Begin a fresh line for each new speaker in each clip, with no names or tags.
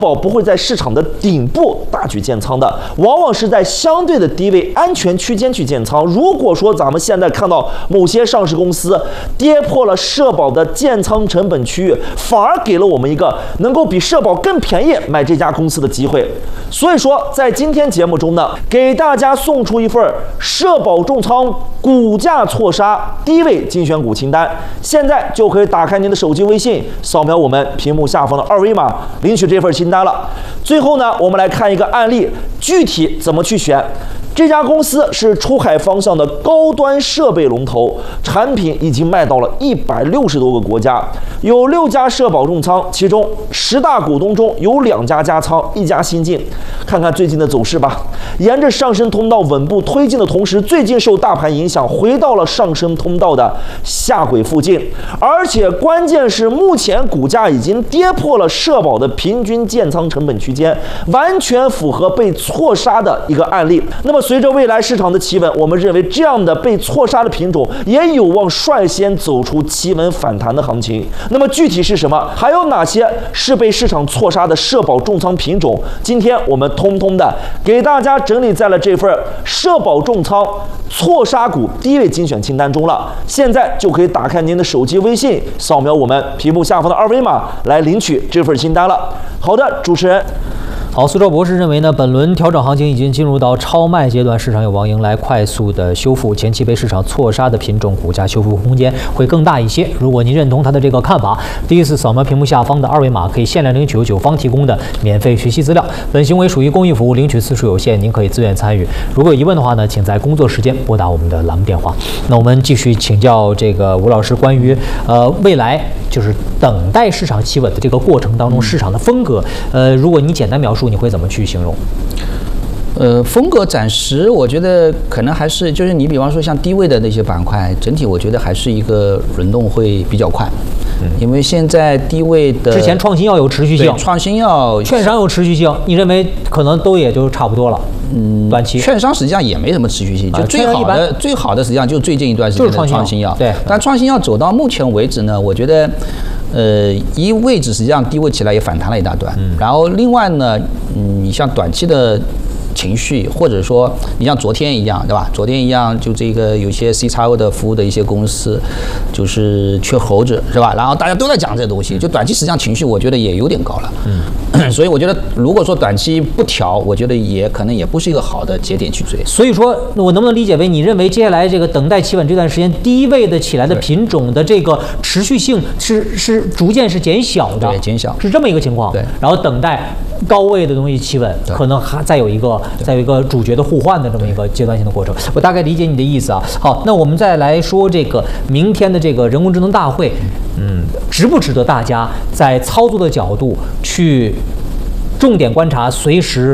宝不会在市场的顶部大举建仓的，往往是在相对的低位安全区间去建仓。如果说咱们现在看到某些上市公司跌破了社保的建仓成本区域，反而给了我们一个能够比社保更便宜买这家公司的机会。所以说，在今天节目中呢，给大家送出一份社保重仓股价错杀低位精选股清单，现在就可以打开您的手机微信，扫描我们屏幕下方的二维码，领取这份清单了。最后呢，我们来看一个案例，具体怎么去选。这家公司是出海方向的高端设备龙头，产品已经卖到了160多个国家，有6家社保重仓，其中10大股东中有2家加仓，1家新进。看看最近的走势吧，沿着上升通道稳步推进的同时，最近受大盘影响回到了上升通道的下轨附近，而且关键是目前股价已经跌破了社保的平均建仓成本区间，完全符合被错杀的一个案例。那么随着未来市场的企稳，我们认为这样的被错杀的品种也有望率先走出企稳反弹的行情。那么具体是什么？还有哪些是被市场错杀的社保重仓品种？今天我们通通的给大家整理在了这份社保重仓错杀股低位精选清单中了。现在就可以打开您的手机微信，扫描我们屏幕下方的二维码来领取这份清单了。好的，主持人。
好，苏兆博士认为呢，本轮调整行情已经进入到超卖阶段，市场有望迎来快速的修复，前期被市场错杀的品种股价修复空间会更大一些。如果您认同他的这个看法，第一次扫描屏幕下方的二维码，可以限量领取由9方提供的免费学习资料。本行为属于公益服务，领取次数有限，您可以自愿参与。如果有疑问的话呢，请在工作时间拨打我们的栏目电话。那我们继续请教这个吴老师关于未来就是等待市场企稳的这个过程当中市场的风格。如果你简单描述，你会怎么去形容？
风格暂时我觉得可能还是就是你比方说像低位的那些板块，整体我觉得还是一个轮动会比较快。因为现在低位的
之前创新要有持续性，
创新要
券商有持续性，你认为可能都也就差不多了。短期
券商实际上也没什么持续性，就最好的实际上就是最近一段时间的创新药。
对，
但创新药走到目前为止呢，我觉得一位置实际上低位起来也反弹了一大段。然后另外呢，你像短期的情绪，或者说你像昨天一样，对吧？昨天一样，就这个有些 CXO 的服务的一些公司，就是缺猴子，是吧？然后大家都在讲这东西，就短期实际上情绪，我觉得也有点高了。所以我觉得，如果说短期不调，我觉得也可能也不是一个好的节点去追。
所以说，我能不能理解为你认为接下来这个等待企稳这段时间，低位的起来的品种的这个持续性是逐渐是减小的，
对，减小是
这么一个情况。
对，
然后等待高位的东西企稳，可能还再有一个主角的互换的这么一个阶段性的过程。我大概理解你的意思啊。好，那我们再来说这个明天的这个人工智能大会，值不值得大家在操作的角度去重点观察，随时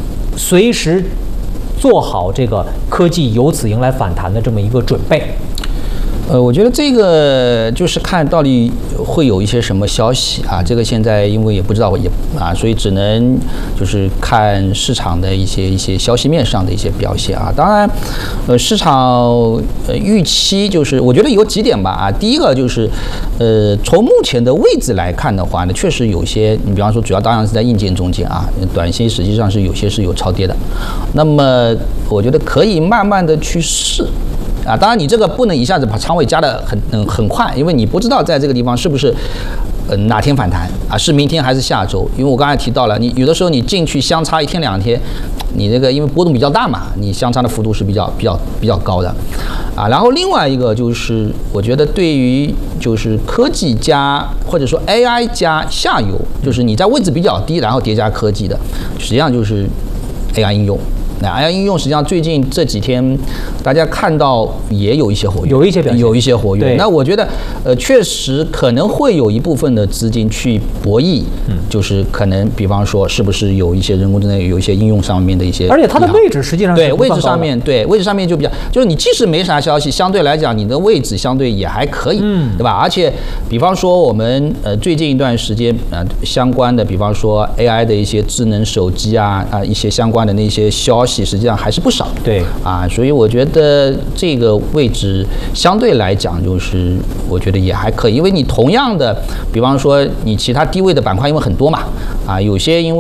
做好这个科技由此迎来反弹的这么一个准备？
我觉得这个就是看到底会有一些什么消息啊，这个现在因为也不知道所以只能就是看市场的一些消息面上的一些表现啊。当然，市场预期就是我觉得有几点吧第一个就是从目前的位置来看的话呢，确实有些你比方说主要当然是在硬件中间短线实际上是有些是有超跌的，那么我觉得可以慢慢的去试。当然你这个不能一下子把仓位加得很快，因为你不知道在这个地方是不是哪天反弹是明天还是下周？因为我刚才提到了，你有的时候你进去相差1天2天，你这个因为波动比较大嘛，你相差的幅度是比较高的然后另外一个就是我觉得对于就是科技加或者说 AI 加下游，就是你在位置比较低，然后叠加科技的，实际上就是 AI 应用。AI 应用实际上最近这几天大家看到也有一些活跃，
有一些表现，
有一些活跃。那我觉得确实可能会有一部分的资金去博弈，就是可能比方说是不是有一些人工智能有一些应用上面的一些，
而且它的位置实际上
对位置上面就比较，就是你即使没啥消息，相对来讲你的位置相对也还可以，对吧？而且比方说我们最近一段时间相关的，比方说 AI 的一些智能手机一些相关的那些消息。 息实际上还是不少。
对
啊，所以我觉得这个位置相对来讲，就是我觉得也还可以，因为你同样的，比方说你其他低位的板块因为很多嘛，啊，有些因为